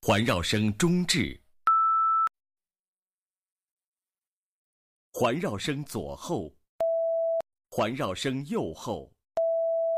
环绕声中置，环绕声左后，环绕声右后。